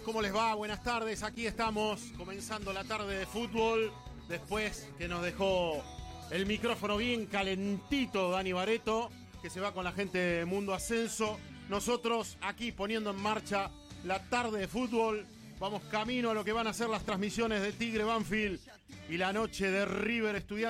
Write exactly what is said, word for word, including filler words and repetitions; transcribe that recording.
¿Cómo les va? Buenas tardes, aquí estamos comenzando la tarde de fútbol. Después que nos dejó el micrófono bien calentito Dani Barreto, que se va con la gente de Mundo Ascenso. Nosotros aquí poniendo en marcha la tarde de fútbol. Vamos camino a lo que van a ser las transmisiones de Tigre Banfield y la noche de River Estudiantes.